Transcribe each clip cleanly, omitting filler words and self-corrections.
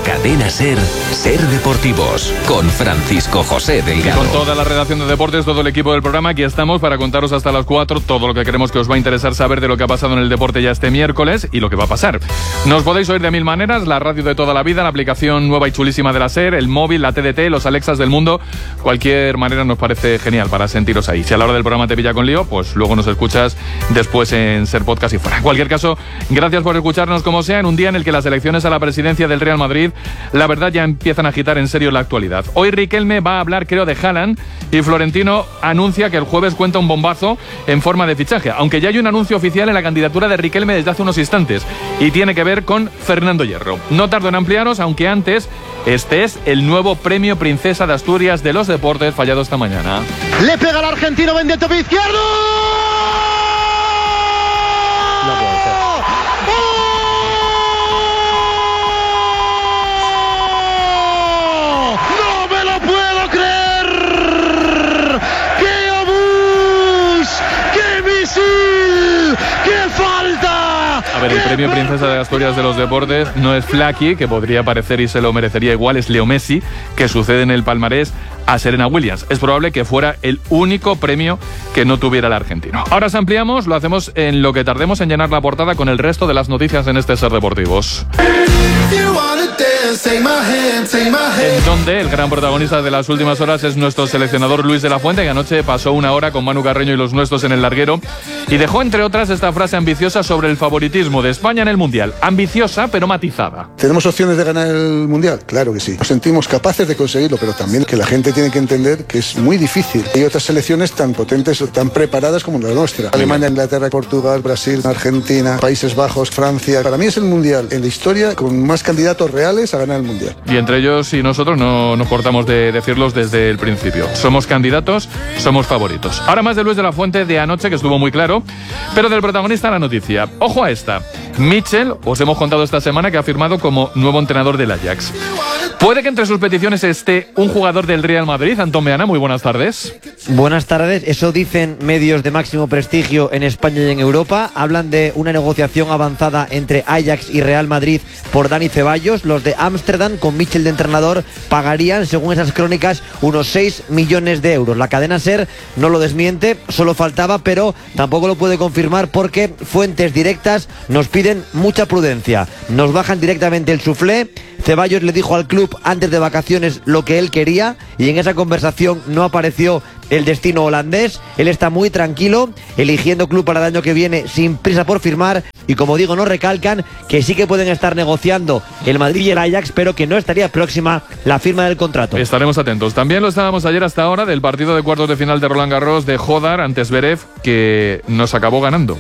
Cadena SER, Ser Deportivos, con Francisco José Delgado. Con toda la redacción de deportes, todo el equipo del programa, aquí estamos para contaros hasta las 4 todo lo que creemos que os va a interesar saber de lo que ha pasado en el deporte ya este miércoles y lo que va a pasar. Nos podéis oír de mil maneras, la radio de toda la vida, la aplicación nueva y chulísima de la SER, el móvil, la TDT, los Alexas del mundo. Cualquier manera nos parece genial para sentiros ahí. Si a la hora del programa te pilla con lío, pues luego nos escuchas después en SER Podcast y fuera. En cualquier caso, gracias por escucharnos como sea en un día en el que las elecciones a la presidencia del Real Madrid, la verdad, ya empiezan a agitar en serio la actualidad. Hoy Riquelme va a hablar, creo, de Haaland, y Florentino anuncia que el jueves cuenta un bombazo en forma de fichaje, aunque ya hay un anuncio oficial en la candidatura de Riquelme desde hace unos instantes, y tiene que ver con Fernando Hierro. No tardo en ampliaros, aunque antes, este es el nuevo premio Princesa de Asturias de los deportes, fallado esta mañana. Le pega al argentino, vende tope izquierdo. No puede ser. A ver, el premio Princesa de Asturias de los deportes no es Flaky, que podría parecer y se lo merecería igual, es Leo Messi, que sucede en el palmarés a Serena Williams. Es probable que fuera el único premio que no tuviera el argentino. Ahora se ampliamos, lo hacemos en lo que tardemos en llenar la portada con el resto de las noticias en este Ser Deportivos. En donde el gran protagonista de las últimas horas es nuestro seleccionador Luis de la Fuente, que anoche pasó una hora con Manu Carreño y los nuestros en el larguero y dejó, entre otras, esta frase ambiciosa sobre el favoritismo de España en el Mundial. Ambiciosa, pero matizada. ¿Tenemos opciones de ganar el Mundial? Claro que sí. Nos sentimos capaces de conseguirlo, pero también que la gente tiene que entender que es muy difícil. Hay otras selecciones tan potentes, tan preparadas como la nuestra. Alemania, Inglaterra, Portugal, Brasil, Argentina, Países Bajos, Francia. Para mí es el Mundial en la historia con más candidatos reales a ganar el Mundial. Y entre ellos y nosotros no nos cortamos de decirlos desde el principio. Somos candidatos, somos favoritos. Ahora más de Luis de la Fuente de anoche, que estuvo muy claro, pero del protagonista la noticia. Ojo a esta. Mitchell, os hemos contado esta semana que ha firmado como nuevo entrenador del Ajax. Puede que entre sus peticiones esté un jugador del Real Madrid. Antón Meana, muy buenas tardes. Buenas tardes, eso dicen medios de máximo prestigio en España y en Europa. Hablan de una negociación avanzada entre Ajax y Real Madrid por Dani Ceballos. Los de Ámsterdam, con Mitchell de entrenador, pagarían, según esas crónicas, unos 6 millones de euros. La cadena SER no lo desmiente, solo faltaba, pero tampoco lo puede confirmar porque fuentes directas nos piden mucha prudencia. Nos bajan directamente el suflé. Ceballos le dijo al club antes de vacaciones lo que él quería y en esa conversación no apareció el destino holandés. Él está muy tranquilo, eligiendo club para el año que viene sin prisa por firmar, y como digo, nos recalcan que sí que pueden estar negociando el Madrid y el Ajax, pero que no estaría próxima la firma del contrato. Estaremos atentos. También lo estábamos ayer hasta ahora del partido de cuartos de final de Roland Garros de Jodar ante Zverev, que nos acabó ganando,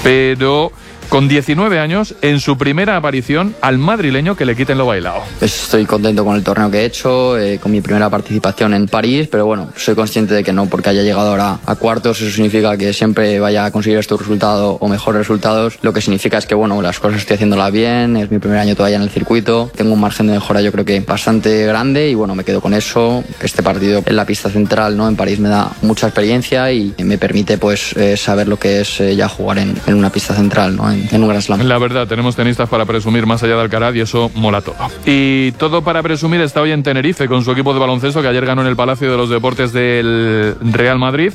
pero con 19 años, en su primera aparición, al madrileño que le quiten lo bailado. Estoy contento con el torneo que he hecho, con mi primera participación en París, pero bueno, soy consciente de que no porque haya llegado ahora a cuartos, eso significa que siempre vaya a conseguir estos resultados o mejores resultados. Lo que significa es que bueno, las cosas estoy haciéndolas bien, es mi primer año todavía en el circuito, tengo un margen de mejora yo creo que bastante grande y bueno, me quedo con eso. Este partido en la pista central, ¿no?, en París me da mucha experiencia y me permite pues saber lo que es ya jugar en una pista central, ¿no?, en un Grand Slam. La verdad, tenemos tenistas para presumir más allá de Alcaraz y eso mola todo. Y todo para presumir está hoy en Tenerife con su equipo de baloncesto que ayer ganó en el Palacio de los Deportes del Real Madrid.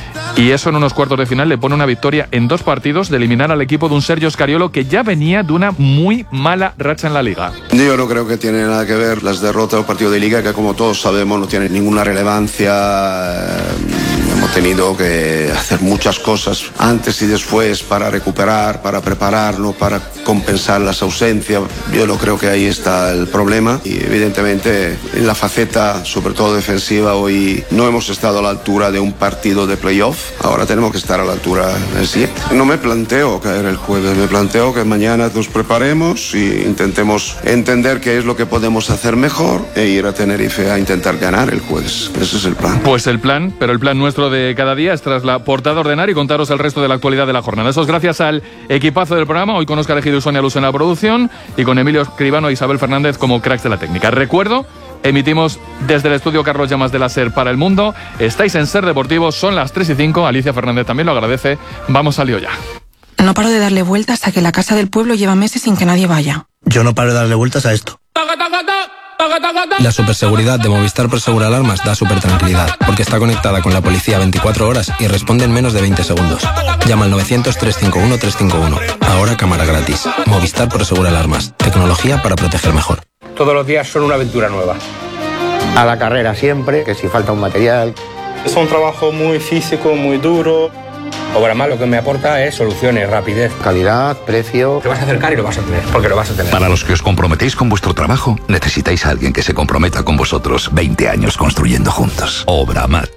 Y eso en unos cuartos de final le pone una victoria en 2 partidos de eliminar al equipo de un Sergio Scariolo que ya venía de una muy mala racha en la Liga. Yo no creo que tiene nada que ver las derrotas o partidos de Liga, que como todos sabemos no tienen ninguna relevancia. Hemos tenido que hacer muchas cosas antes y después para recuperar, para prepararnos, para compensar las ausencias. Yo no creo que ahí está el problema y evidentemente en la faceta, sobre todo defensiva, hoy no hemos estado a la altura de un partido de playoff. Ahora tenemos que estar a la altura del siguiente. No me planteo caer el jueves, me planteo que mañana nos preparemos e intentemos entender qué es lo que podemos hacer mejor e ir a Tenerife a intentar ganar el jueves. Ese es el plan. Pues el plan, pero el plan nuestro de cada día es tras la portada ordenar y contaros el resto de la actualidad de la jornada. Eso es gracias al equipazo del programa, hoy con Óscar Ejido y Sonia Luz en la producción y con Emilio Escribano e Isabel Fernández como cracks de la técnica. Recuerdo, emitimos desde el estudio Carlos Llamas de la SER para el mundo. Estáis en Ser Deportivos, son las 3:05. Alicia Fernández también lo agradece. Vamos al lío ya. No paro de darle vueltas a que la casa del pueblo lleva meses sin que nadie vaya. Yo no paro de darle vueltas a esto. ¡Taca, taca, taca! La superseguridad de Movistar Prosegur Alarmas da supertranquilidad, porque está conectada con la policía 24 horas y responde en menos de 20 segundos. Llama al 900-351-351. Ahora cámara gratis. Movistar Prosegur Alarmas. Tecnología para proteger mejor. Todos los días son una aventura nueva. A la carrera siempre, que si falta un material. Es un trabajo muy físico, muy duro. Obramar lo que me aporta es soluciones, rapidez, calidad, precio. Te vas a acercar y lo vas a tener, porque lo vas a tener. Para los que os comprometéis con vuestro trabajo, necesitáis a alguien que se comprometa con vosotros. 20 años construyendo juntos. Obramat.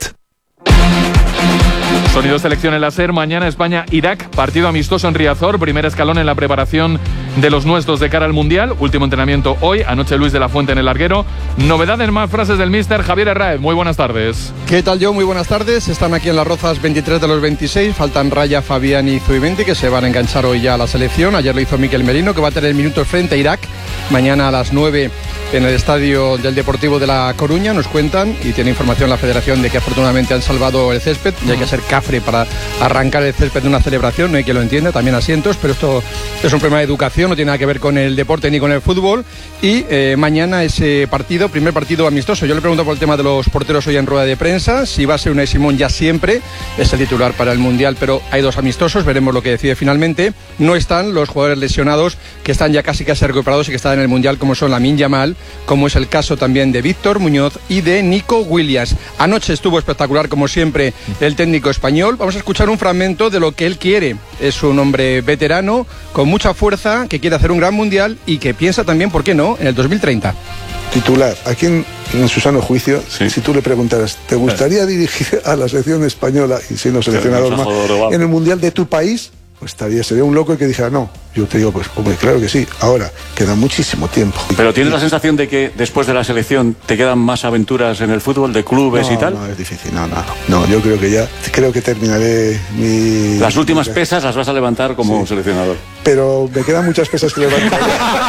Sonido selección en la SER. Mañana España-Irak, partido amistoso en Riazor, primer escalón en la preparación de los nuestros de cara al Mundial. Último entrenamiento hoy, anoche Luis de la Fuente en el larguero. Novedades, más frases del míster Javier Herráez. Muy buenas tardes. ¿Qué tal, Joe? Muy buenas tardes. Están aquí en Las Rozas 23 de los 26. Faltan Raya, Fabián y Zubimendi, que se van a enganchar hoy ya a la selección. Ayer lo hizo Miquel Merino, que va a tener minutos frente a Irak. Mañana a las 9 en el estadio del Deportivo de La Coruña, nos cuentan, y tiene información la Federación de que afortunadamente han salvado el césped. Y hay que ser cafre para arrancar el césped de una celebración, no hay quien lo entienda, también asientos, pero esto es un problema de educación, no tiene nada que ver con el deporte ni con el fútbol. Y mañana ese partido, primer partido amistoso. Yo le pregunto por el tema de los porteros hoy en rueda de prensa, si va a ser Unai Simón ya siempre, es el titular para el Mundial, pero hay dos amistosos, veremos lo que decide finalmente. No están los jugadores lesionados, que están ya casi recuperados y que están en el Mundial, como son Lamine Yamal, como es el caso también de Víctor Muñoz y de Nico Williams. Anoche estuvo espectacular, como siempre, el técnico español. Vamos a escuchar un fragmento de lo que él quiere. Es un hombre veterano, con mucha fuerza, que quiere hacer un gran Mundial y que piensa también, ¿por qué no?, en el 2030. Titular, aquí en su sano juicio, sí. Si tú le preguntaras, ¿te gustaría dirigir a la selección española y siendo seleccionador más en el Mundial de tu país? Pues sería un loco el que dijera no. Yo te digo, pues hombre, claro que sí. Ahora, queda muchísimo tiempo. ¿Pero tienes la sensación de que después de la selección te quedan más aventuras en el fútbol, de clubes y tal? No, es difícil, no, yo creo que terminaré mi... Las últimas pesas las vas a levantar como seleccionador. Pero me quedan muchas pesas que levantar.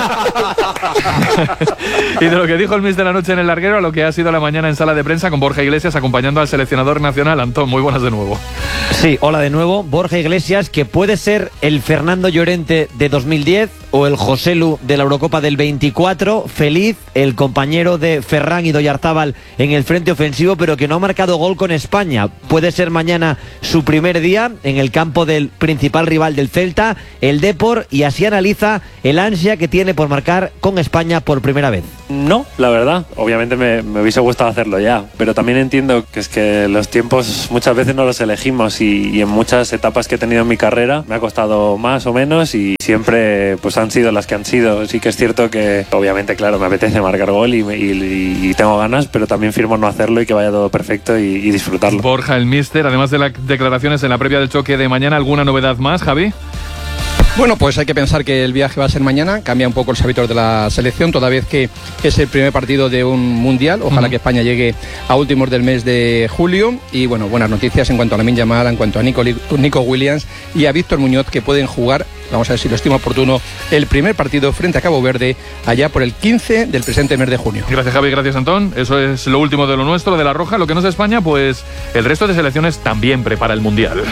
Y de lo que dijo el míster anoche en el larguero a lo que ha sido la mañana en sala de prensa con Borja Iglesias acompañando al seleccionador nacional. Antón, muy buenas de nuevo. Sí, hola de nuevo. Borja Iglesias, que puede ser el Fernando Llorente de 2010 o el Joselu de la Eurocopa del 24. Feliz, el compañero de Ferran y Oyarzábal en el frente ofensivo, pero que no ha marcado gol con España. Puede ser mañana su primer día en el campo del principal rival del Celta, el Depor, y así analiza el ansia que tiene por marcar con España por primera vez. No, la verdad, obviamente me hubiese gustado hacerlo ya, pero también entiendo que es que los tiempos muchas veces no los elegimos y en muchas etapas que he tenido en mi carrera me ha costado más o menos y siempre pues han sido las que han sido. Sí que es cierto que obviamente, claro, me apetece marcar gol y tengo ganas, pero también firmo no hacerlo y que vaya todo perfecto y disfrutarlo. Borja, el míster, además de las declaraciones en la previa del choque de mañana, ¿alguna novedad más, Javi? Bueno, pues hay que pensar que el viaje va a ser mañana, cambia un poco los hábitos de la selección, toda vez que es el primer partido de un Mundial. Ojalá que España llegue a últimos del mes de julio. Y bueno, buenas noticias en cuanto a Lamine Yamal, en cuanto a Nico Williams y a Víctor Muñoz, que pueden jugar, vamos a ver si lo estimo oportuno, el primer partido frente a Cabo Verde allá por el 15 del presente mes de junio. Gracias, Javi, gracias, Antón. Eso es lo último de lo nuestro, de La Roja. Lo que no es España, pues el resto de selecciones también prepara el Mundial.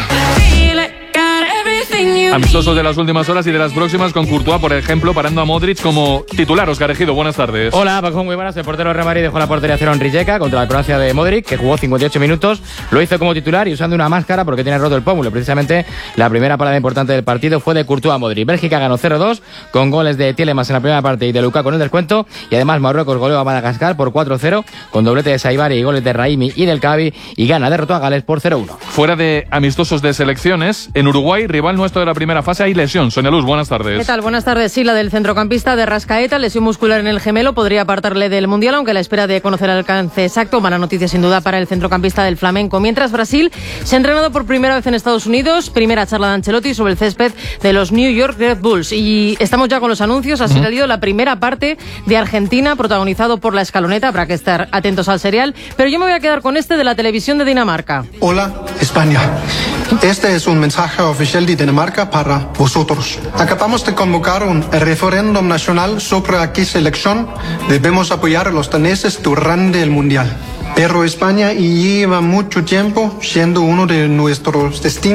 Amistosos de las últimas horas y de las próximas, con Courtois, por ejemplo, parando a Modric como titular. Oscar Ejido, buenas tardes. Hola, Paco, muy buenas. El portero Real Madrid dejó la portería cero en Rijeka contra la Croacia de Modric, que jugó 58 minutos. Lo hizo como titular y usando una máscara porque tiene roto el pómulo. Precisamente la primera parada importante del partido fue de Courtois a Modric. Bélgica ganó 0-2 con goles de Tielemans en la primera parte y de Lukaku en el descuento. Y además Marruecos goleó a Madagascar por 4-0 con doblete de Saibari y goles de Raimi y del Cavi. Y Ghana derrotó a Gales por 0-1. Fuera de amistosos de selecciones, en Uruguay, rival nuestro de la primera fase, hay lesión. Sonia Luz, buenas tardes. ¿Qué tal? Buenas tardes. Sí, la del centrocampista de Rascaeta, lesión muscular en el gemelo, podría apartarle del Mundial, aunque a la espera de conocer el alcance exacto. Mala noticia sin duda para el centrocampista del Flamenco. Mientras Brasil se ha entrenado por primera vez en Estados Unidos, primera charla de Ancelotti sobre el césped de los New York Red Bulls. Y estamos ya con los anuncios. Ha salido la primera parte de Argentina, protagonizado por La Escaloneta. Habrá que estar atentos al serial. Pero yo me voy a quedar con este de la televisión de Dinamarca. Hola, España. Este es un mensaje oficial de Dinamarca para vosotros. Acabamos de convocar un referéndum nacional sobre a qué selección debemos apoyar a los daneses durante el Mundial. Pero España lleva mucho tiempo siendo uno de nuestros destinos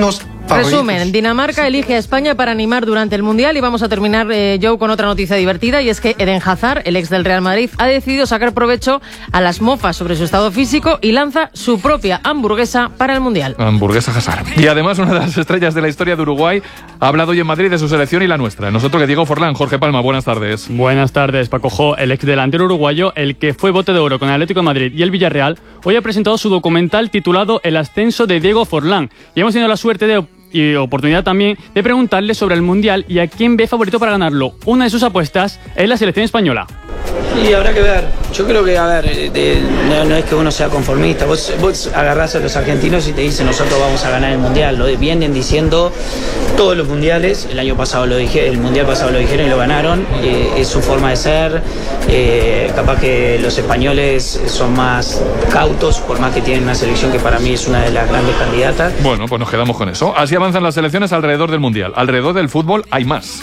Resumen, Dinamarca elige a España para animar durante el Mundial y vamos a terminar, Joe, con otra noticia divertida, y es que Eden Hazard, el ex del Real Madrid, ha decidido sacar provecho a las mofas sobre su estado físico y lanza su propia hamburguesa para el Mundial. Hamburguesa Hazard. Y además una de las estrellas de la historia de Uruguay ha hablado hoy en Madrid de su selección y la nuestra. Nosotros que Diego Forlán. Jorge Palma, buenas tardes. Buenas tardes, Paco Jo. El ex delantero uruguayo, el que fue bote de oro con el Atlético de Madrid y el Villarreal, hoy ha presentado su documental titulado El ascenso de Diego Forlán. Y hemos tenido la suerte y oportunidad también de preguntarle sobre el Mundial y a quién ve favorito para ganarlo. Una de sus apuestas es la selección española. Y habrá que ver. Yo creo que, no es que uno sea conformista. Vos agarrás a los argentinos y te dicen nosotros vamos a ganar el Mundial. Lo vienen diciendo todos los mundiales. El año pasado el Mundial pasado lo dijeron y lo ganaron. Es su forma de ser. Capaz que los españoles son más cautos, por más que tienen una selección que para mí es una de las grandes candidatas. Bueno, pues nos quedamos con eso. Así avanzan las selecciones alrededor del Mundial. Alrededor del fútbol hay más.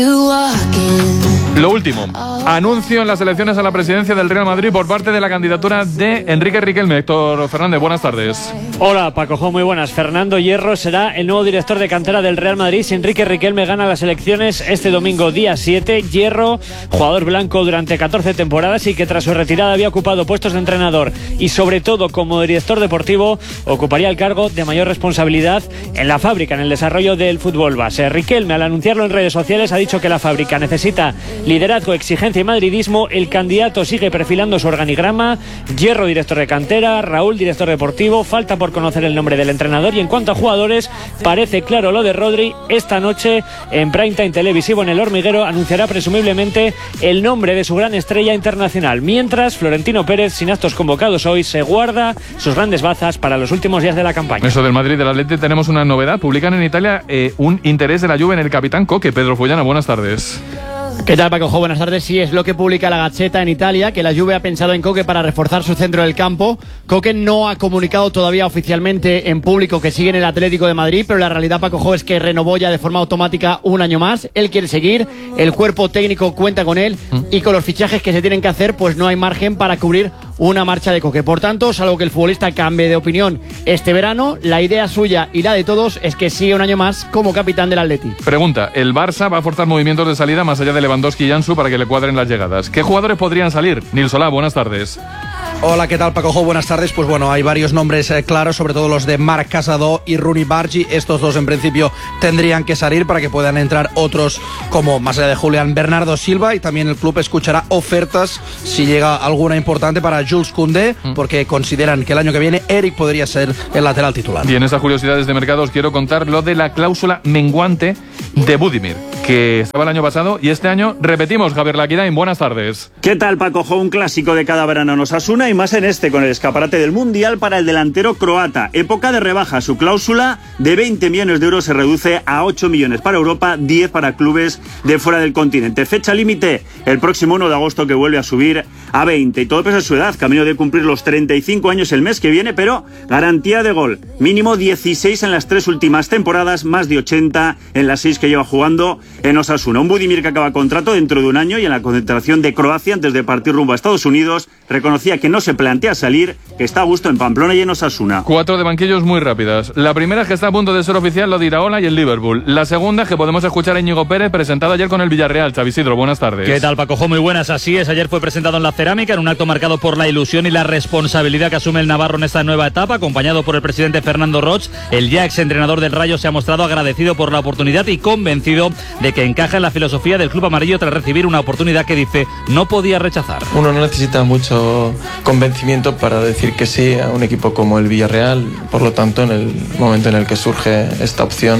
Lo último, anuncio en las elecciones a la presidencia del Real Madrid por parte de la candidatura de Enrique Riquelme. Héctor Fernández, buenas tardes. Hola, Paco Jo, muy buenas. Fernando Hierro será el nuevo director de cantera del Real Madrid si Enrique Riquelme gana las elecciones este domingo, día 7. Hierro, jugador blanco durante 14 temporadas y que tras su retirada había ocupado puestos de entrenador y sobre todo como director deportivo, ocuparía el cargo de mayor responsabilidad en la fábrica, en el desarrollo del fútbol base. Riquelme, al anunciarlo en redes sociales, ha dicho que la fábrica necesita liderazgo, exigencia y madridismo. El candidato sigue perfilando su organigrama: Hierro, director de cantera; Raúl, director deportivo. Falta por conocer el nombre del entrenador. Y en cuanto a jugadores, parece claro lo de Rodri. Esta noche, en prime time televisivo en El Hormiguero, anunciará presumiblemente el nombre de su gran estrella internacional. Mientras, Florentino Pérez, sin actos convocados hoy, se guarda sus grandes bazas para los últimos días de la campaña. Eso del Madrid y del Atleti, tenemos una novedad. Publican en Italia un interés de la Juve en el capitán Coque. Pedro Fullana, buenas tardes. ¿Qué tal, Paco Jo? Buenas tardes. Sí, es lo que publica la Gazzetta en Italia, que la Juve ha pensado en Coque para reforzar su centro del campo. Coque no ha comunicado todavía oficialmente en público que sigue en el Atlético de Madrid, pero la realidad, Paco Jo, es que renovó ya de forma automática un año más. Él quiere seguir, el cuerpo técnico cuenta con él y con los fichajes que se tienen que hacer, pues no hay margen para cubrir una marcha de Coque. Por tanto, salvo que el futbolista cambie de opinión este verano, la idea suya y la de todos es que siga un año más como capitán del Atleti. Pregunta, ¿el Barça va a forzar movimientos de salida más allá de Lewandowski y Ansu para que le cuadren las llegadas? ¿Qué jugadores podrían salir? Nil Solá, buenas tardes. Hola, ¿qué tal, Paco Jo? Buenas tardes. Pues bueno, hay varios nombres claros, sobre todo los de Marc Casado y Rooney Bargi. Estos dos en principio tendrían que salir para que puedan entrar otros como, más allá de Julián, Bernardo Silva, y también el club escuchará ofertas si llega alguna importante para Jules Koundé, porque consideran que el año que viene Eric podría ser el lateral titular. Y en esas curiosidades de mercado os quiero contar lo de la cláusula menguante de Budimir, que estaba el año pasado y este año repetimos. Javier Laquidain, buenas tardes. ¿Qué tal, Paco Jo? Un clásico de cada verano en Osasuna y más en este, con el escaparate del Mundial para el delantero croata. Época de rebaja. Su cláusula de 20 millones de euros se reduce a 8 millones para Europa, 10 para clubes de fuera del continente. Fecha límite el próximo 1 de agosto, que vuelve a subir a 20. Y todo pese a su edad, camino de cumplir los 35 años el mes que viene, pero garantía de gol. Mínimo 16 en las 3 últimas temporadas, más de 80 en las 6 que lleva jugando en Osasuna. Un Budimir que acaba contrato dentro de un año, y en la concentración de Croacia antes de partir rumbo a Estados Unidos reconocía que no se plantea salir, que está a gusto en Pamplona y en Osasuna. 4 de banquillos muy rápidas. La primera es que está a punto de ser oficial lo de Iraola y el Liverpool. La segunda es que podemos escuchar a Íñigo Pérez, presentado ayer con el Villarreal. Xavi Isidro, buenas tardes. ¿Qué tal, Paco Jo? Muy buenas. Así es, ayer fue presentado en la Cerámica en un acto marcado por la ilusión y la responsabilidad que asume el navarro en esta nueva etapa, acompañado por el presidente Fernando Roig. El ya exentrenador del Rayo se ha mostrado agradecido por la oportunidad y convencido de que encaja en la filosofía del club amarillo tras recibir una oportunidad que dice no podía rechazar. Uno no necesita mucho convencimiento para decir que sí a un equipo como el Villarreal. Por lo tanto, en el momento en el que surge esta opción,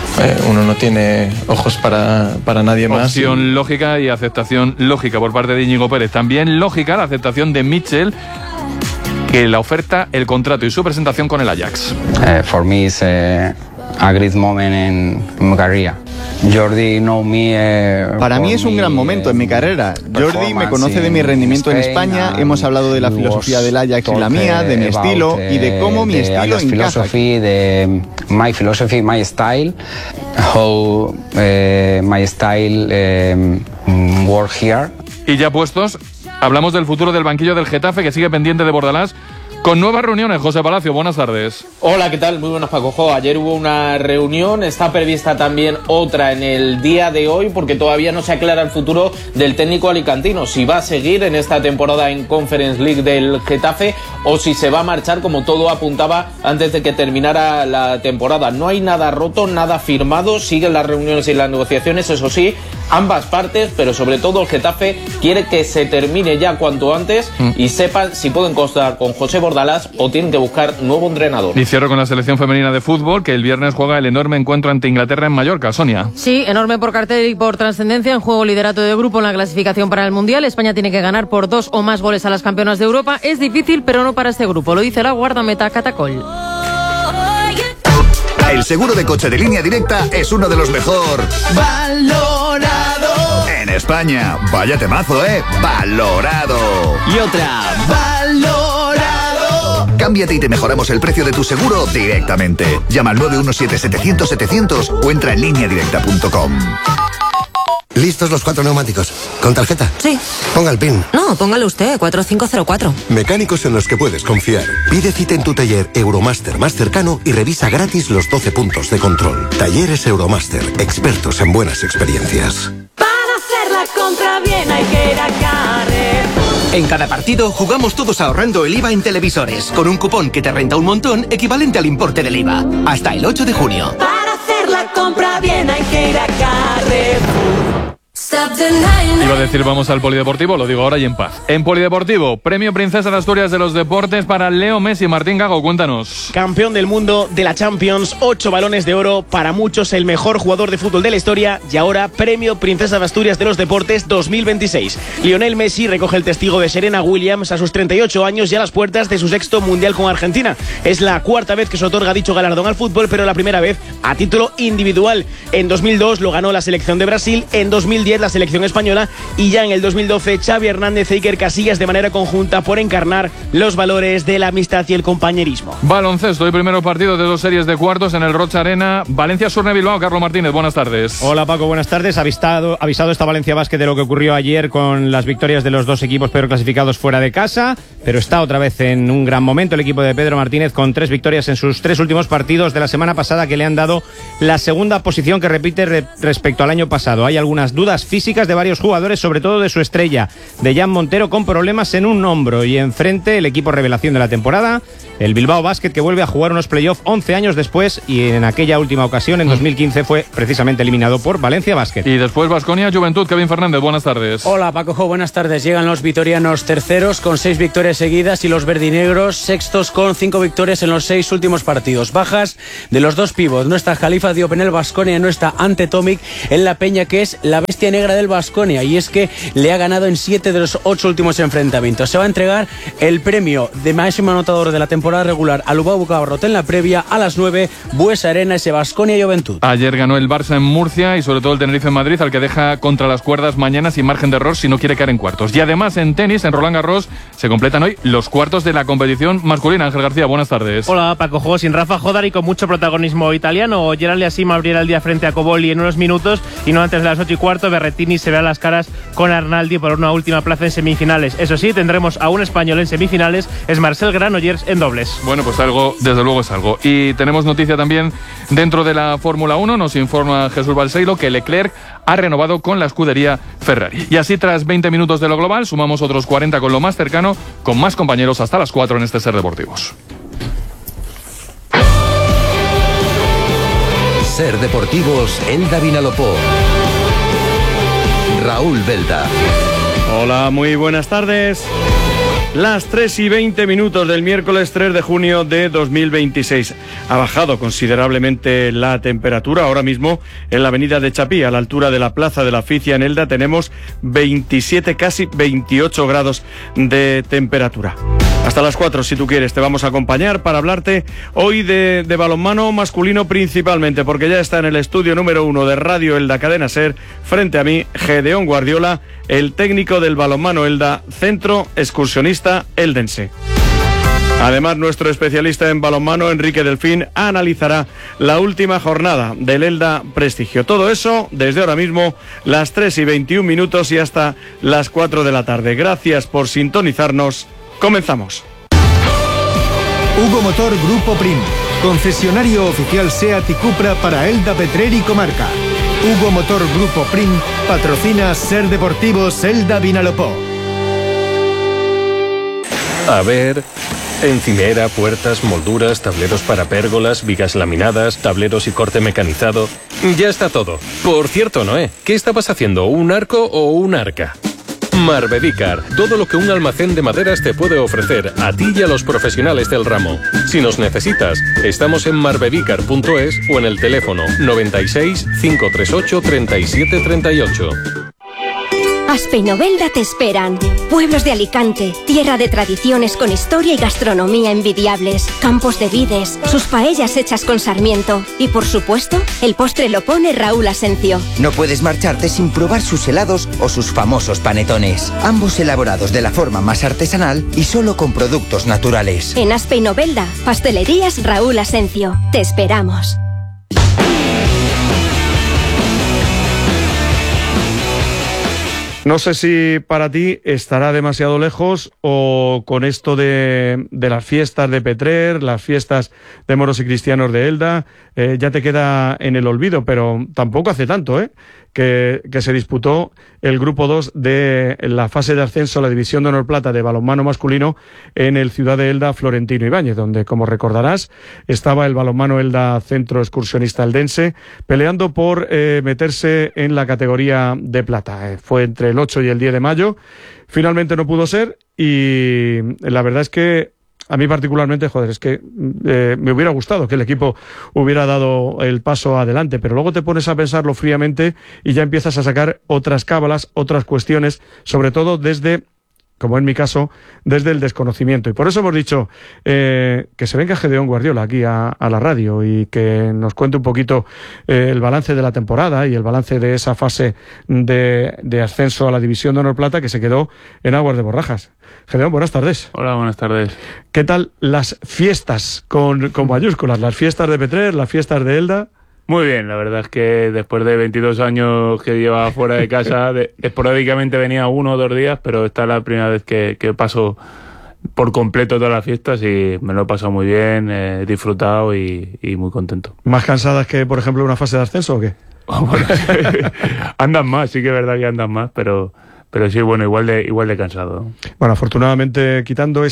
uno no tiene ojos para nadie más. Opción lógica y aceptación lógica por parte de Íñigo Pérez. También lógica la aceptación de Mitchell, que la oferta, el contrato y su presentación con el Ajax. For me is a great moment in my career. Jordi know me, para mí es un gran momento en mi carrera. Jordi me conoce de mi rendimiento en España, hemos hablado de la filosofía del Ajax y la mía, de mi estilo y de cómo mi estilo encaja. My philosophy, my style, how my style work here. Y ya puestos, hablamos del futuro del banquillo del Getafe, que sigue pendiente de Bordalás, Con nuevas reuniones, José Palacio, buenas tardes. Hola, ¿qué tal? Muy buenas, Paco. Ayer hubo una reunión, está prevista también otra en el día de hoy, porque todavía no se aclara el futuro del técnico alicantino, si va a seguir en esta temporada en Conference League del Getafe o si se va a marchar, como todo apuntaba antes de que terminara la temporada. No hay nada roto, nada firmado, siguen las reuniones y las negociaciones, eso sí, ambas partes, pero sobre todo el Getafe quiere que se termine ya cuanto antes y sepan si pueden contar con José Bordalás o tienen que buscar nuevo entrenador. Y cierro con la selección femenina de fútbol, que el viernes juega el enorme encuentro ante Inglaterra en Mallorca. Sonia. Sí, enorme por cartel y por trascendencia. En juego liderato de grupo en la clasificación para el Mundial. España tiene que ganar por 2 o más goles a las campeonas de Europa. Es difícil, pero no para este grupo. Lo dice la guardameta Catacol. El seguro de coche de Línea Directa es uno de los mejor valorado en España. Vaya temazo, valorado. Y otra, valorado. Cámbiate y te mejoramos el precio de tu seguro directamente. Llama al 917-700-700 o entra en lineadirecta.com. ¿Listos los 4 neumáticos? ¿Con tarjeta? Sí. Ponga el PIN. No, póngalo usted, 4504. Mecánicos en los que puedes confiar. Pide cita en tu taller Euromaster más cercano y revisa gratis los 12 puntos de control. Talleres Euromaster, expertos en buenas experiencias. Para hacer la compra bien hay que ir a Carrefour. En cada partido jugamos todos ahorrando el IVA en televisores, con un cupón que te renta un montón equivalente al importe del IVA. Hasta el 8 de junio. Para hacer la compra bien hay que ir a Carrefour. Iba a decir vamos al polideportivo, lo digo ahora y en paz. En polideportivo, premio Princesa de Asturias de los Deportes para Leo Messi. Martín Gago, cuéntanos. Campeón del mundo de la Champions, 8 balones de oro, para muchos el mejor jugador de fútbol de la historia y ahora premio Princesa de Asturias de los Deportes 2026. Lionel Messi recoge el testigo de Serena Williams a sus 38 años y a las puertas de su 6º Mundial con Argentina. Es la 4ª vez que se otorga dicho galardón al fútbol, pero la primera vez a título individual. En 2002 lo ganó la selección de Brasil, en 2010 la selección española y ya en el 2012 Xavi Hernández e Iker Casillas de manera conjunta por encarnar los valores de la amistad y el compañerismo. Baloncesto y primero partido de 2 series de cuartos en el Rocha Arena. Valencia-Surne Bilbao. Carlos Martínez, buenas tardes. Hola Paco, buenas tardes. Avisado está Valencia Basket de lo que ocurrió ayer con las victorias de los 2 equipos peor clasificados fuera de casa, pero está otra vez en un gran momento el equipo de Pedro Martínez con 3 victorias en sus 3 últimos partidos de la semana pasada que le han dado la segunda posición que repite respecto al año pasado. Hay algunas dudas físicas de varios jugadores, sobre todo de su estrella, de Jan Montero, con problemas en un hombro, y enfrente el equipo revelación de la temporada, el Bilbao Basket, que vuelve a jugar unos playoffs 11 años después, y en aquella última ocasión, en 2015, fue precisamente eliminado por Valencia Basket. Y después Baskonia Juventud. Kevin Fernández, buenas tardes. Hola Paco, buenas tardes. Llegan los vitorianos terceros con 6 victorias seguidas y los verdinegros sextos con 5 victorias en los 6 últimos partidos. Bajas de los 2 pivots. No está Jalifa Diop en el Baskonia, no está Ante Tomic en la Peña, que es la bestia negra del Baskonia, y es que le ha ganado en 7 de los 8 últimos enfrentamientos. Se va a entregar el premio de máximo anotador de la temporada regular a Lubao Bucabarrot en la previa a las 9, Buesa Arena, ese Baskonia Juventud. Ayer ganó el Barça en Murcia y sobre todo el Tenerife en Madrid, al que deja contra las cuerdas mañana sin margen de error si no quiere caer en cuartos. Y además en tenis, en Roland Garros, se completan hoy los cuartos de la competición masculina. Ángel García, buenas tardes. Hola Paco, juego sin Rafa Jodar y con mucho protagonismo italiano. Gerald Yassim abrirá el día frente a Cobolli en unos minutos y no antes de las 8:15 Berrettini se verá las caras con Arnaldi por una última plaza en semifinales. Eso sí, tendremos a un español en semifinales, es Marcel Granollers en dobles. Bueno, pues algo, desde luego es algo. Y tenemos noticia también dentro de la Fórmula 1, nos informa Jesús Balseiro que Leclerc ha renovado con la escudería Ferrari. Y así, tras 20 minutos de lo global, sumamos otros 40 con lo más cercano, con más compañeros hasta las 4 en este Ser Deportivos. Ser Deportivos, Elda Vinalopó. Raúl Belda. Hola, muy buenas tardes. Las 3:20 del miércoles 3 de junio de 2026. Ha bajado considerablemente la temperatura. Ahora mismo en la avenida de Chapí, a la altura de la Plaza de la Ficia en Elda, tenemos 27, casi 28 grados de temperatura. Hasta las 4, si tú quieres, te vamos a acompañar para hablarte hoy de balonmano masculino principalmente, porque ya está en el estudio número 1 de Radio Elda Cadena Ser, frente a mí, Gedeón Guardiola, el técnico del balonmano Elda, centro excursionista eldense. Además, nuestro especialista en balonmano, Enrique Delfín, analizará la última jornada del Elda Prestigio. Todo eso desde ahora mismo, las 3:21 y hasta las 4 de la tarde. Gracias por sintonizarnos. Comenzamos. Hugo Motor Grupo Prim, concesionario oficial SEAT y Cupra para Elda, Petrer y comarca. Hugo Motor Grupo Prim patrocina Ser Deportivos Elda Vinalopó. A ver... encimera, puertas, molduras, tableros para pérgolas, vigas laminadas, tableros y corte mecanizado. Ya está todo. Por cierto, Noé, ¿qué estabas haciendo? ¿Un arco o un arca? Marbedícar, todo lo que un almacén de maderas te puede ofrecer a ti y a los profesionales del ramo. Si nos necesitas, estamos en marbedícar.es o en el teléfono 96 538 37 38. Aspe y Novelda te esperan. Pueblos de Alicante, tierra de tradiciones con historia y gastronomía envidiables, campos de vides, sus paellas hechas con sarmiento y, por supuesto, el postre lo pone Raúl Asencio. No puedes marcharte sin probar sus helados o sus famosos panetones, ambos elaborados de la forma más artesanal y solo con productos naturales. En Aspe y Novelda, Pastelerías Raúl Asencio. Te esperamos. No sé si para ti estará demasiado lejos o con esto de las fiestas de Petrer, las fiestas de moros y cristianos de Elda, ya te queda en el olvido, pero tampoco hace tanto, que se disputó el grupo 2 de la fase de ascenso a la División de Honor Plata de balonmano masculino en el Ciudad de Elda Florentino Ibáñez, donde, como recordarás, estaba el balonmano Elda Centro Excursionista Eldense peleando por meterse en la categoría de plata. Fue entre el 8 y el 10 de mayo. Finalmente no pudo ser y la verdad es que a mí particularmente, es que me hubiera gustado que el equipo hubiera dado el paso adelante, pero luego te pones a pensarlo fríamente y ya empiezas a sacar otras cábalas, otras cuestiones, sobre todo desde, como en mi caso, desde el desconocimiento. Y por eso hemos dicho que se venga Gedeón Guardiola aquí a la radio y que nos cuente un poquito el balance de la temporada y el balance de esa fase de ascenso a la División de Honor Plata que se quedó en aguas de Borrajas. Gedeón, buenas tardes. Hola, buenas tardes. ¿Qué tal las fiestas con mayúsculas? Las fiestas de Petrer, las fiestas de Elda. Muy bien, la verdad es que después de 22 años que llevaba fuera de casa, esporádicamente venía 1 o 2 días, pero esta es la primera vez que paso por completo todas las fiestas y me lo he pasado muy bien, he disfrutado y muy contento. ¿Más cansadas que, por ejemplo, una fase de ascenso o qué? Bueno, andan más, sí que es verdad que andan más, pero sí, bueno, igual de cansado. Bueno, afortunadamente, quitando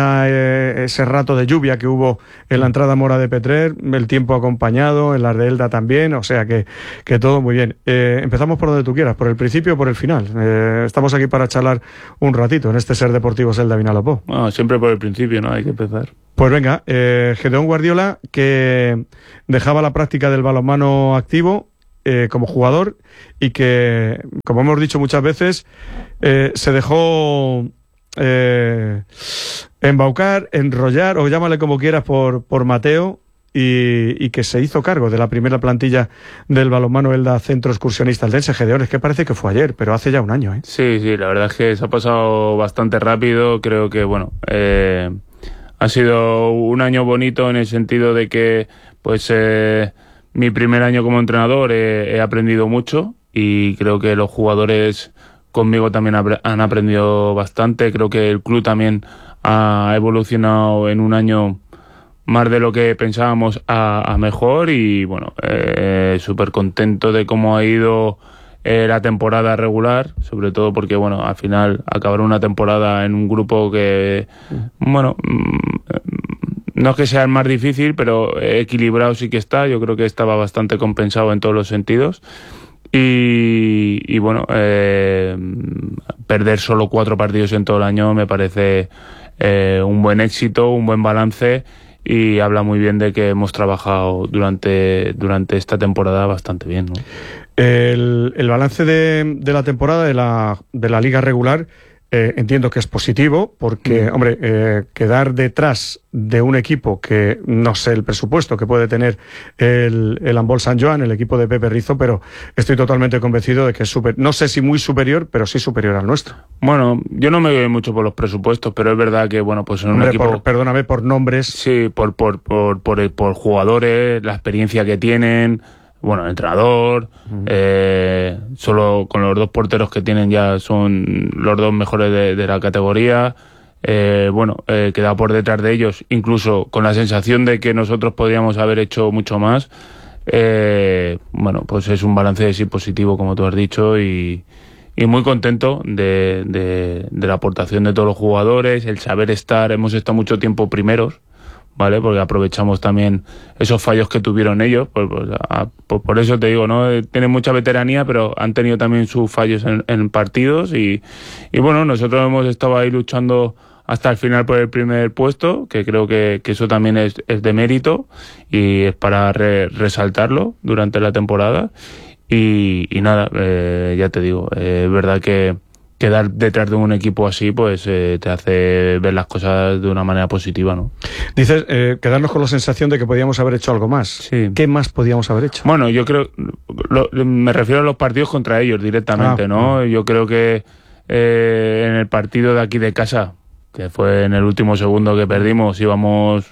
ese rato de lluvia que hubo en la entrada mora de Petrer, el tiempo acompañado, en las de Elda también, o sea que todo muy bien. Empezamos por donde tú quieras, por el principio o por el final. Estamos aquí para charlar un ratito en este Ser Deportivos Elda Vinalopó. Bueno, siempre por el principio, ¿no? Hay que empezar. Pues venga, Gedeón Guardiola, que dejaba la práctica del balonmano activo como jugador y que, como hemos dicho muchas veces, se dejó embaucar, enrollar o llámale como quieras por Mateo y que se hizo cargo de la primera plantilla del balonmano Elda Centro Excursionista Eldense. Gedeón, es que parece que fue ayer, pero hace ya un año. Sí, la verdad es que se ha pasado bastante rápido. Creo que ha sido un año bonito en el sentido de que mi primer año como entrenador he aprendido mucho y creo que los jugadores conmigo también han aprendido bastante. Creo que el club también ha evolucionado en un año más de lo que pensábamos a mejor y súper contento de cómo ha ido la temporada regular, sobre todo porque al final acabar una temporada en un grupo que no es que sea el más difícil, pero equilibrado sí que está. Yo creo que estaba bastante compensado en todos los sentidos. Y perder solo 4 partidos en todo el año me parece un buen éxito, un buen balance y habla muy bien de que hemos trabajado durante esta temporada bastante bien, ¿no? El balance de la temporada de la liga regular entiendo que es positivo porque, quedar detrás de un equipo que no sé el presupuesto que puede tener el Handball Sant Joan, el equipo de Pepe Rizo, pero estoy totalmente convencido de que es no sé si muy superior, pero sí superior al nuestro. Bueno, yo no me voy mucho por los presupuestos, pero es verdad que, en un equipo... Perdóname, por nombres... Sí, por jugadores, la experiencia que tienen... el entrenador, solo con los 2 porteros que tienen ya son los 2 mejores de la categoría. quedaba por detrás de ellos, incluso con la sensación de que nosotros podríamos haber hecho mucho más. Pues es un balance sí positivo, como tú has dicho, y muy contento de la aportación de todos los jugadores, el saber hemos estado mucho tiempo primeros, ¿vale? Porque aprovechamos también esos fallos que tuvieron ellos, por eso te digo, ¿no? Tienen mucha veteranía, pero han tenido también sus fallos en partidos y bueno, nosotros hemos estado ahí luchando hasta el final por el primer puesto, que creo que eso también es de mérito y es para resaltarlo durante la temporada. Y nada, ya te digo, es verdad que quedar detrás de un equipo así pues te hace ver las cosas de una manera positiva, ¿no? Dices, quedarnos con la sensación de que podíamos haber hecho algo más. Sí. ¿Qué más podíamos haber hecho? Bueno, yo creo, me refiero a los partidos contra ellos directamente, ¿no? Yo creo que en el partido de aquí de casa, que fue en el último segundo que perdimos, íbamos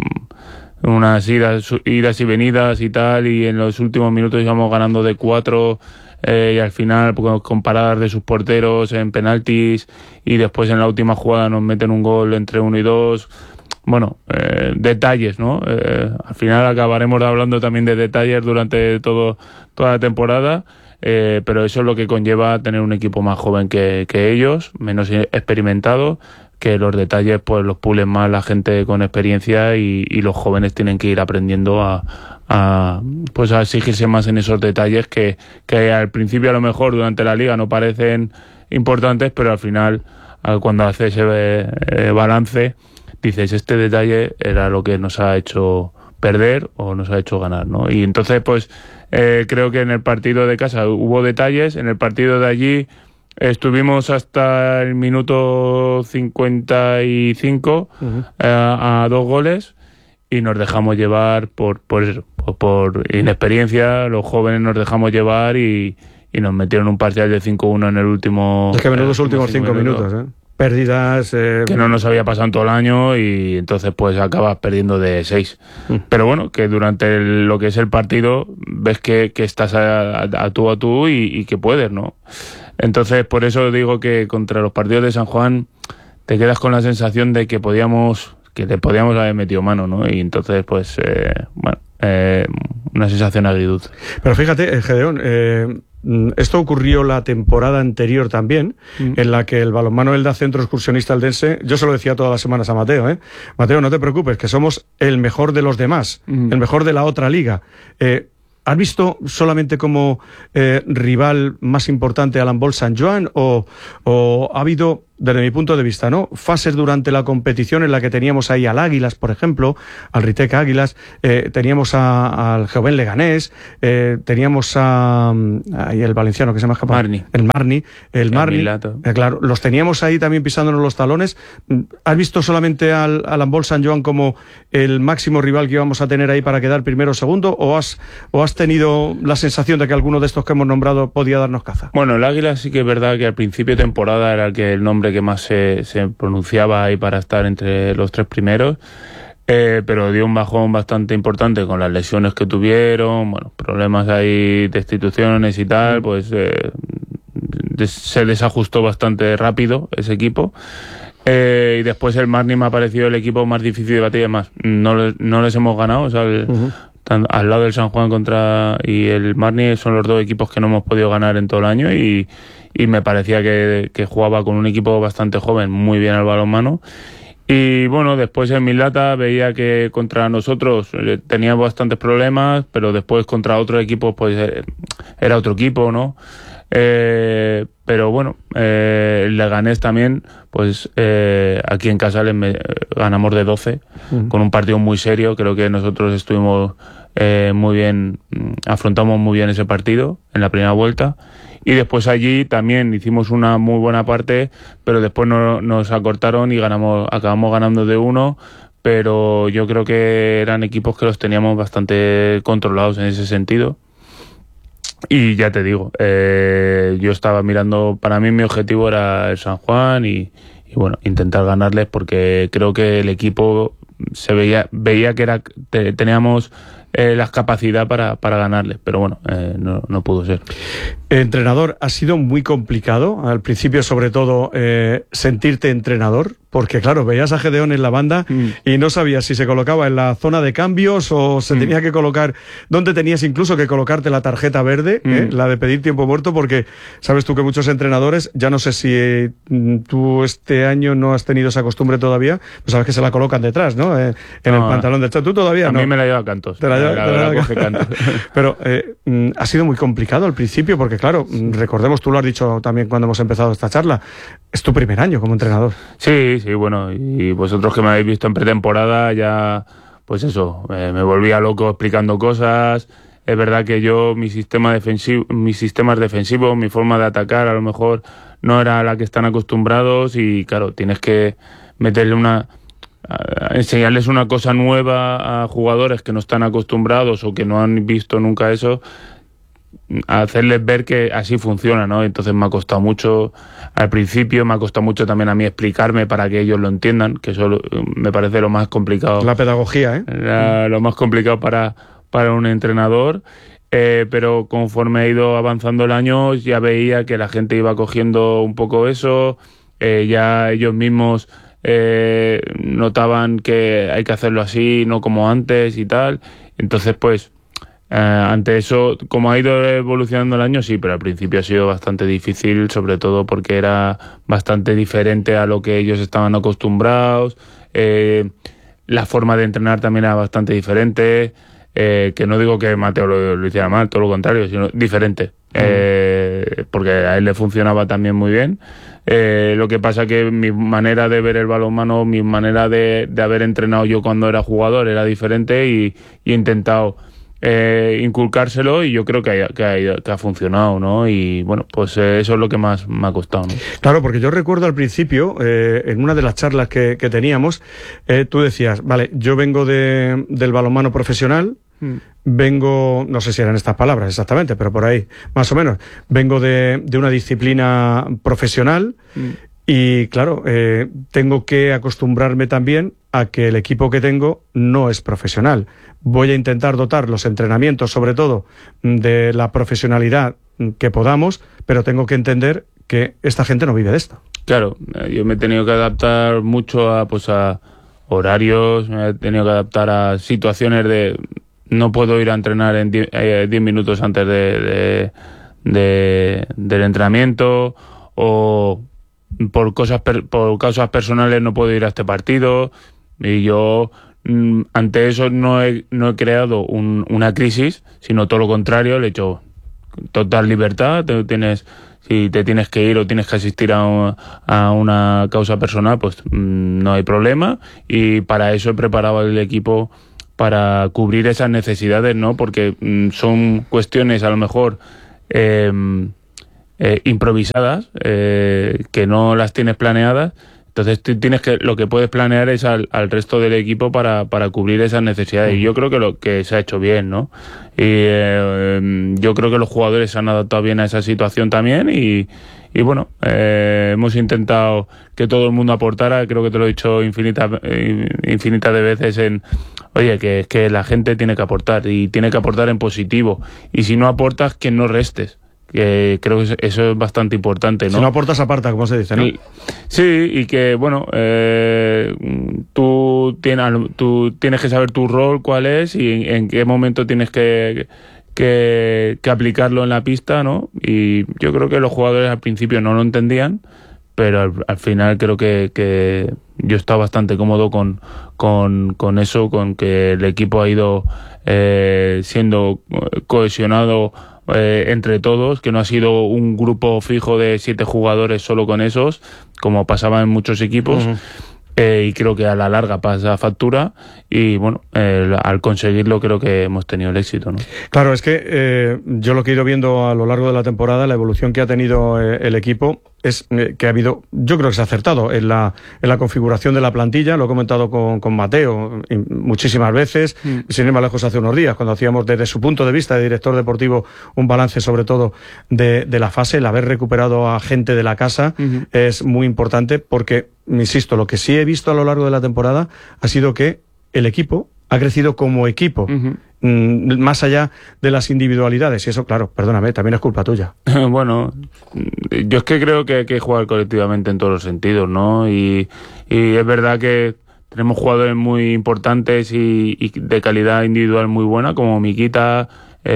unas idas y venidas y tal, y en los últimos minutos íbamos ganando de 4, y al final con paradas de sus porteros en penaltis, y después en la última jugada nos meten un gol entre 1 y 2. Bueno, detalles, ¿no? Al final acabaremos hablando también de detalles durante toda la temporada. Pero eso es lo que conlleva tener un equipo más joven que ellos, menos experimentado, que los detalles pues los pulen más la gente con experiencia y los jóvenes tienen que ir aprendiendo a exigirse más en esos detalles que al principio a lo mejor durante la liga no parecen importantes, pero al final cuando haces ese balance dices, este detalle era lo que nos ha hecho perder o nos ha hecho ganar, ¿no? Y entonces pues creo que en el partido de casa hubo detalles, en el partido de allí estuvimos hasta el minuto 55 a 2 goles y nos dejamos llevar por inexperiencia, los jóvenes nos dejamos llevar y nos metieron un parcial de 5-1 en el último... Es que menudo los últimos 5 minutos, pérdidas... que no nos había pasado en todo el año y entonces pues acabas perdiendo de 6. Pero bueno, que durante lo que es el partido ves que estás a tú y que puedes, ¿no? Entonces por eso digo que contra los partidos de San Juan te quedas con la sensación de que le podíamos haber metido mano, ¿no? Y entonces pues una sensación agridulce. Pero fíjate, Gedeón, esto ocurrió la temporada anterior también, en la que el balonmano Elda Centro Excursionista Eldense, yo se lo decía todas las semanas a Mateo, Mateo, no te preocupes, que somos el mejor de los demás, el mejor de la otra liga. ¿Has visto solamente como rival más importante al Handball Sant Joan o ha habido, desde mi punto de vista, ¿no?, fases durante la competición en la que teníamos ahí al Águilas, por ejemplo, al Ritec Águilas, teníamos al Joven Leganés, teníamos ahí el valenciano que se me escapa, el Marni, claro, los teníamos ahí también pisándonos los talones. ¿Has visto solamente al Handball Sant Joan como el máximo rival que íbamos a tener ahí para quedar primero o segundo, o has tenido la sensación de que alguno de estos que hemos nombrado podía darnos caza? Bueno, el Águila sí que es verdad que al principio de temporada era el nombre que más se pronunciaba ahí para estar entre los 3 primeros, pero dio un bajón bastante importante con las lesiones que tuvieron, bueno, problemas ahí, destituciones y tal, pues se desajustó bastante rápido ese equipo. Y después el Marni me ha parecido el equipo más difícil de batir, además no les hemos ganado, o sea, al lado del San Juan y el Marni son los 2 equipos que no hemos podido ganar en todo el año y me parecía que jugaba con un equipo bastante joven, muy bien al balonmano. Y bueno, después en Mislata veía que contra nosotros tenía bastantes problemas, pero después contra otro equipo pues era otro equipo, ¿no? Pero bueno, el Leganés también, pues aquí en casa ganamos de 12, con un partido muy serio. Creo que nosotros estuvimos muy bien, afrontamos muy bien ese partido en la primera vuelta. Y después allí también hicimos una muy buena parte, pero después nos acortaron y acabamos ganando de 1, pero yo creo que eran equipos que los teníamos bastante controlados en ese sentido. Y ya te digo, yo estaba mirando, para mí mi objetivo era el San Juan y bueno, intentar ganarles, porque creo que el equipo se veía que teníamos las capacidades para ganarle, pero bueno, no pudo ser. Entrenador, ha sido muy complicado al principio, sobre todo sentirte entrenador, porque claro, veías a Gedeón en la banda y no sabías si se colocaba en la zona de cambios o se tenía que colocar, donde tenías incluso que colocarte la tarjeta verde, la de pedir tiempo muerto, porque sabes tú que muchos entrenadores, ya no sé si tú este año no has tenido esa costumbre todavía, pues sabes que se la colocan detrás, ¿no? En el pantalón de chat. Tú todavía no. A mí me la lleva Cantos. Te la coge Cantos. Pero ha sido muy complicado al principio, porque claro, recordemos, tú lo has dicho también cuando hemos empezado esta charla, es tu primer año como entrenador. Sí, bueno, y vosotros que me habéis visto en pretemporada ya, pues eso, me volvía loco explicando cosas. Es verdad que yo, mis sistemas defensivos, mi forma de atacar a lo mejor no era la que están acostumbrados y claro, tienes que meterle enseñarles una cosa nueva a jugadores que no están acostumbrados o que no han visto nunca eso, a hacerles ver que así funciona, ¿no? Entonces me ha costado mucho al principio, me ha costado mucho también a mí explicarme para que ellos lo entiendan, que eso me parece lo más complicado. La pedagogía, lo más complicado para un entrenador, pero conforme ha ido avanzando el año ya veía que la gente iba cogiendo un poco eso, ya ellos mismos notaban que hay que hacerlo así, no como antes y tal. Entonces pues ante eso, como ha ido evolucionando el año, sí, pero al principio ha sido bastante difícil, sobre todo porque era bastante diferente a lo que ellos estaban acostumbrados, la forma de entrenar también era bastante diferente, que no digo que Mateo lo hiciera mal, todo lo contrario, sino diferente, porque a él le funcionaba también muy bien. Lo que pasa que mi manera de ver el balonmano, mi manera de haber entrenado yo cuando era jugador era diferente y he intentado inculcárselo y yo creo que ha funcionado, ¿no? Y bueno, pues eso es lo que más me ha costado, ¿no? Claro, porque yo recuerdo al principio, en una de las charlas que teníamos, tú decías, vale, yo vengo del balonmano profesional, vengo, no sé si eran estas palabras exactamente, pero por ahí, más o menos, vengo de una disciplina profesional y claro, tengo que acostumbrarme también a que el equipo que tengo no es profesional. Voy a intentar dotar los entrenamientos, sobre todo, de la profesionalidad que podamos, pero tengo que entender que esta gente no vive de esto. Claro, yo me he tenido que adaptar mucho a horarios, me he tenido que adaptar a situaciones de... No puedo ir a entrenar en 10 minutos antes del entrenamiento, o por causas personales no puedo ir a este partido, y yo ante eso no he creado una crisis, sino todo lo contrario, le he hecho total libertad. Si te tienes que ir o tienes que asistir a una causa personal, pues no hay problema, y para eso he preparado el equipo para cubrir esas necesidades, ¿no? Porque son cuestiones a lo mejor improvisadas, que no las tienes planeadas. Entonces lo que puedes planear es al resto del equipo para cubrir esas necesidades. Y yo creo que lo que se ha hecho bien, ¿no? Y yo creo que los jugadores se han adaptado bien a esa situación también y bueno, hemos intentado que todo el mundo aportara. Creo que te lo he dicho infinitas de veces oye, que la gente tiene que aportar y tiene que aportar en positivo. Y si no aportas, que no restes. Que creo que eso es bastante importante, ¿no? Si no aportas, aparta, como se dice, ¿no? Sí, y que, bueno, tú tienes que saber tu rol, cuál es, y en qué momento tienes que aplicarlo en la pista, ¿no? Y yo creo que los jugadores al principio no lo entendían, pero al final creo que yo he estado bastante cómodo con eso, con que el equipo ha ido siendo cohesionado entre todos, que no ha sido un grupo fijo de 7 jugadores solo con esos, como pasaba en muchos equipos. Y creo que a la larga pasa factura y bueno, al conseguirlo creo que hemos tenido el éxito, ¿no? Claro, es que yo lo que he ido viendo a lo largo de la temporada, la evolución que ha tenido el equipo es que ha habido, yo creo que se ha acertado en la configuración de la plantilla, lo he comentado con Mateo muchísimas veces, sin ir más lejos hace unos días, cuando hacíamos desde su punto de vista de director deportivo un balance sobre todo de la fase, el haber recuperado a gente de la casa es muy importante porque, insisto, lo que sí he visto a lo largo de la temporada ha sido que el equipo ha crecido como equipo. más allá de las individualidades. Y eso, claro, perdóname, también es culpa tuya. Bueno, yo es que creo que hay que jugar colectivamente en todos los sentidos, ¿no? Y es verdad que tenemos jugadores muy importantes y de calidad individual muy buena, como Miquita,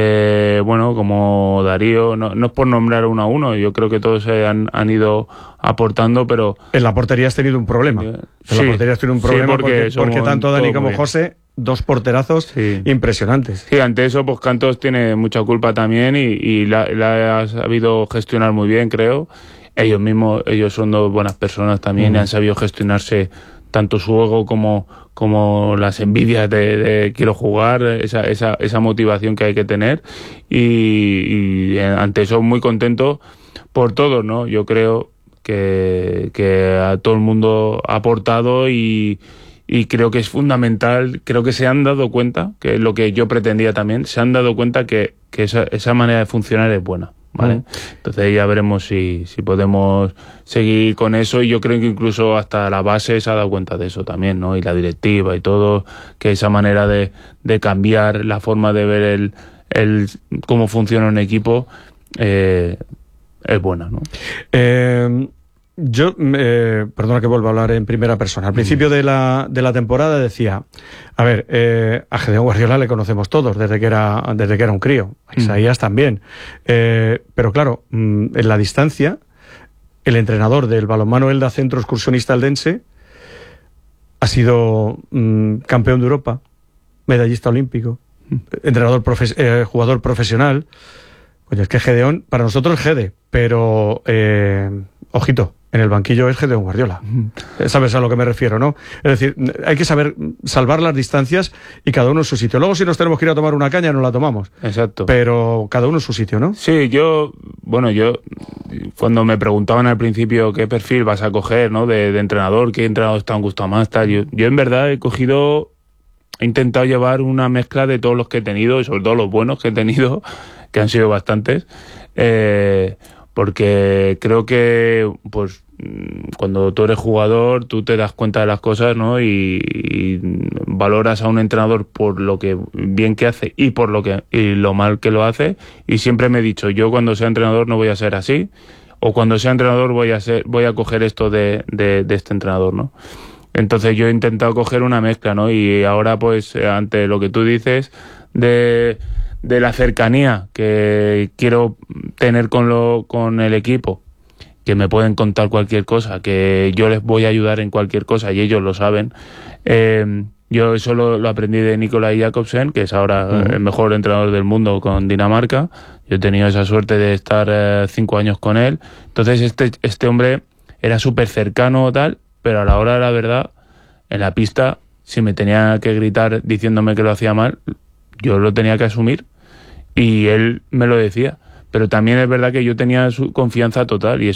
como Darío. No es por nombrar uno a uno, yo creo que todos han ido aportando, pero... En la portería has tenido un problema. Porque tanto Dani como José, dos porterazos impresionantes. Sí, ante eso, pues Cantos tiene mucha culpa también y la ha sabido gestionar muy bien, creo. Ellos son dos buenas personas también y han sabido gestionarse tanto su ego como las envidias de quiero jugar, esa motivación que hay que tener y ante eso muy contento por todos, ¿no? Yo creo que a todo el mundo ha aportado y creo que es fundamental, creo que se han dado cuenta, que es lo que yo pretendía también, se han dado cuenta que esa manera de funcionar es buena. ¿Vale? Entonces ya veremos si podemos seguir con eso, y yo creo que incluso hasta la base se ha dado cuenta de eso también, ¿no? Y la directiva y todo, que esa manera de cambiar la forma de ver el cómo funciona un equipo es buena, ¿no? Yo, perdona que vuelva a hablar en primera persona. Al principio de la temporada decía, a ver, a Gedeón Guardiola le conocemos todos desde que era un crío, a Isaías también, pero claro, en la distancia, el entrenador del balonmano Elda Centro Excursionista Eldense ha sido campeón de Europa, medallista olímpico, jugador profesional. Oye, es que Gedeón, para nosotros es Gede, pero ojito, en el banquillo es Gedeón Guardiola. ¿Sabes a lo que me refiero, no? Es decir, hay que saber salvar las distancias y cada uno en su sitio. Luego, si nos tenemos que ir a tomar una caña, nos la tomamos. Exacto. Pero cada uno en su sitio, ¿no? Sí, yo cuando me preguntaban al principio qué perfil vas a coger, ¿no? De entrenador, qué entrenador te han gustado más, tal. Yo en verdad he intentado llevar una mezcla de todos los que he tenido, y sobre todo los buenos que he tenido, que han sido bastantes, porque creo que pues cuando tú eres jugador tú te das cuenta de las cosas, ¿no? Y valoras a un entrenador por lo que bien que hace y por lo mal que lo hace, y siempre me he dicho, yo cuando sea entrenador no voy a ser así, o cuando sea entrenador voy a coger esto de este entrenador, ¿no? Entonces yo he intentado coger una mezcla, ¿no? Y ahora pues ante lo que tú dices de la cercanía que quiero tener con el equipo, que me pueden contar cualquier cosa, que yo les voy a ayudar en cualquier cosa y ellos lo saben. Yo eso lo aprendí de Nikolai Jakobsen, que es ahora el mejor entrenador del mundo con Dinamarca. Yo he tenido esa suerte de estar 5 años con él. Entonces este hombre era súper cercano tal, pero a la hora de la verdad, en la pista, si me tenía que gritar diciéndome que lo hacía mal, yo lo tenía que asumir y él me lo decía. Pero también es verdad que yo tenía su confianza total y